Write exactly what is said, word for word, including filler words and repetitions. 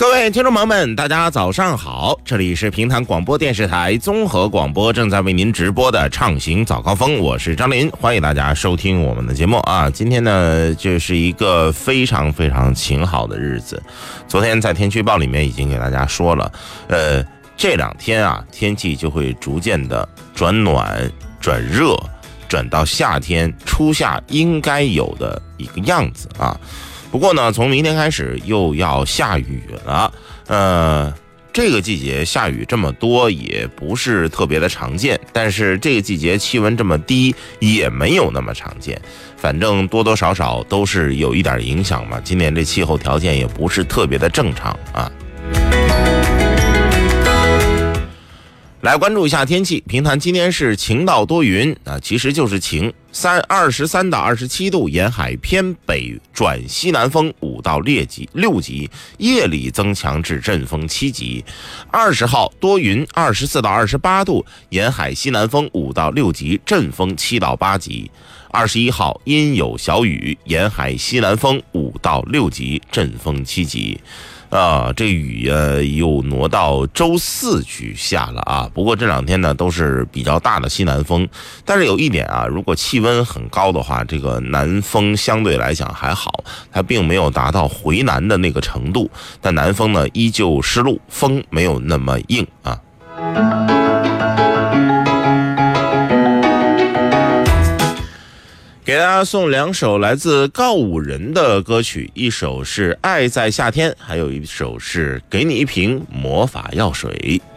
各位听众朋友们，大家早上好，这里是平潭广播电视台综合广播正在为您直播的畅行早高峰，我是张林，欢迎大家收听我们的节目啊。今天呢，这是一个非常非常晴好的日子。昨天在天气预报里面已经给大家说了，呃，这两天啊，天气就会逐渐的转暖、转热，转到夏天初夏应该有的一个样子啊。不过呢，从明天开始又要下雨了，呃，这个季节下雨这么多也不是特别的常见，但是这个季节气温这么低也没有那么常见，反正多多少少都是有一点影响嘛。今年这气候条件也不是特别的正常啊。来关注一下天气，平潭今天是晴到多云啊，其实就是晴。三二十三到二十七度，沿海偏北转西南风五到六级，六级，夜里增强至阵风七级。二十号多云，二十四到二十八度，沿海西南风五到六级，阵风七到八级。二十一号阴有小雨，沿海西南风五到六级，阵风七级。啊，这雨呃又挪到周四去下了啊。不过这两天呢都是比较大的西南风，但是有一点啊，如果气温很高的话，这个南风相对来讲还好，它并没有达到回南的那个程度，但南风呢依旧湿漉，风没有那么硬啊。给大家送两首来自告五人的歌曲，一首是《爱在夏天》，还有一首是《给你一瓶魔法药水》。